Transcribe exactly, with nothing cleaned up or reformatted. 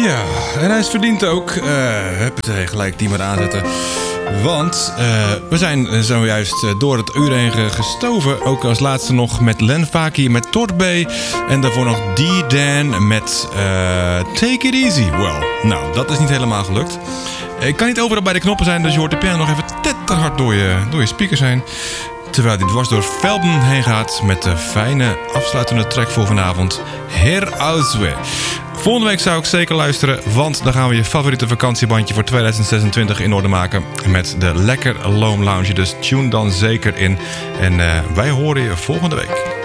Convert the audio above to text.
Ja, en hij is verdiend ook. Uh, huppatee, gelijk die maar aanzetten. Want uh, we zijn zojuist door het uur heen gestoven. Ook als laatste nog met Len Faki met Torbe. En daarvoor nog D-Dan met uh, Take It Easy. Well, nou, dat is niet helemaal gelukt. Ik kan niet overal bij de knoppen zijn, dus je hoort de piano nog even tetterhard door je, door je speakers heen. Terwijl hij dwars door Velden heen gaat met de fijne afsluitende track voor vanavond. Herauswe. Volgende week zou ik zeker luisteren, want dan gaan we je favoriete vakantiebandje voor tweeduizend zesentwintig in orde maken met de Lekker Loom Lounge. Dus tune dan zeker in en uh, wij horen je volgende week.